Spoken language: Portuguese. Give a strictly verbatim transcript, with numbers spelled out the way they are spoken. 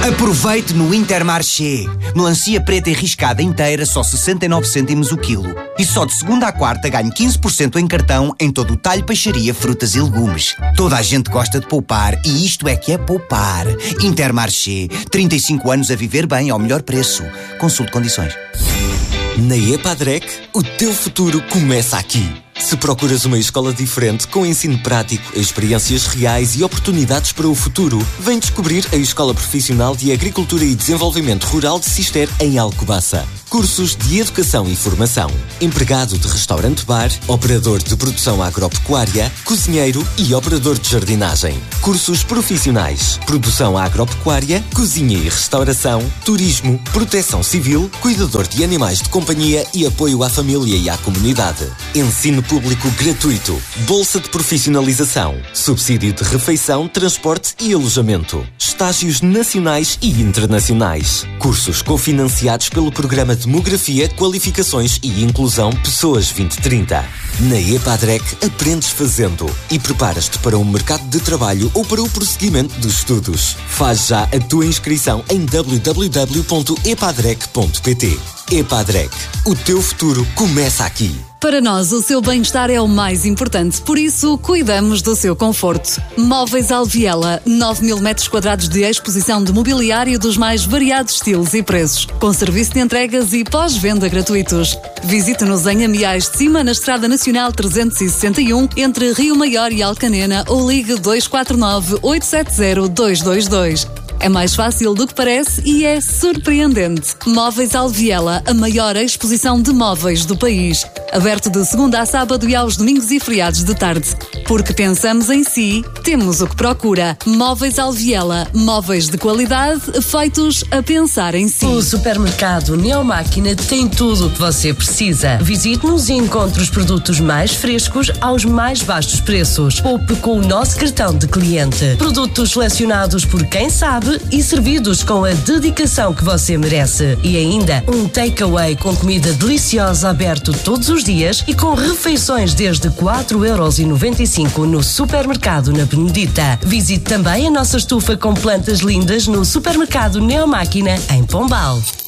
Aproveite no Intermarché. Melancia preta enriscada inteira, só sessenta e nove cêntimos o quilo. E só de segunda à quarta ganhe quinze por cento em cartão em todo o talho, peixaria, frutas e legumes. Toda a gente gosta de poupar e isto é que é poupar. Intermarché. trinta e cinco anos a viver bem ao melhor preço. Consulte condições. Na EPADREC, o teu futuro começa aqui. Se procuras uma escola diferente, com ensino prático, experiências reais e oportunidades para o futuro, vem descobrir a Escola Profissional de Agricultura e Desenvolvimento Rural de Cister, em Alcobaça. Cursos de Educação e Formação. Empregado de restaurante-bar, operador de produção agropecuária, cozinheiro e operador de jardinagem. Cursos profissionais. Produção agropecuária, cozinha e restauração, turismo, proteção civil, cuidador de animais de companhia e apoio à família e à comunidade. Ensino público gratuito. Bolsa de profissionalização. Subsídio de refeição, transporte e alojamento. Estágios nacionais e internacionais. Cursos cofinanciados pelo Programa de Demografia, Qualificações e Inclusão Pessoas vinte trinta. Na EPADREC aprendes fazendo e preparas-te para um mercado de trabalho ou para o prosseguimento dos estudos. Faz já a tua inscrição em w w w ponto epadrec ponto p t. EPADREC. O teu futuro começa aqui. Para nós, o seu bem-estar é o mais importante, por isso, cuidamos do seu conforto. Móveis Alviela, nove mil metros quadrados de exposição de mobiliário dos mais variados estilos e preços, com serviço de entregas e pós-venda gratuitos. Visite-nos em Amiais de Cima, na Estrada Nacional trezentos e sessenta e um, entre Rio Maior e Alcanena, ou ligue dois quatro nove, oito sete zero, dois dois dois. É mais fácil do que parece e é surpreendente. Móveis Alviela, a maior exposição de móveis do país. Aberto de segunda a sábado e aos domingos e feriados de tarde. Porque pensamos em si, temos o que procura. Móveis Alviela, móveis de qualidade feitos a pensar em si. O supermercado Neomáquina tem tudo o que você precisa. Visite-nos e encontre os produtos mais frescos aos mais baixos preços. Poupe com o nosso cartão de cliente. Produtos selecionados por quem sabe e servidos com a dedicação que você merece. E ainda um takeaway com comida deliciosa aberto todos os dias e com refeições desde quatro euros e noventa e cinco no supermercado na Benedita. Visite também a nossa estufa com plantas lindas no supermercado Neomáquina em Pombal.